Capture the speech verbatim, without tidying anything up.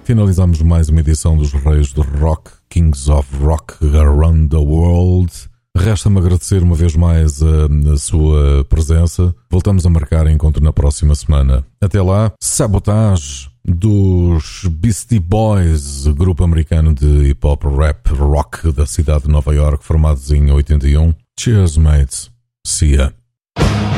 finalizamos mais uma edição dos Reis do Rock, Kings of Rock Around the World. Resta-me agradecer uma vez mais a, a sua presença. Voltamos a marcar encontro na próxima semana. Até lá, Sabotage dos Beastie Boys, grupo americano de hip-hop, rap, rock da cidade de Nova York, formados em oitenta e um. Cheers, mates. See ya.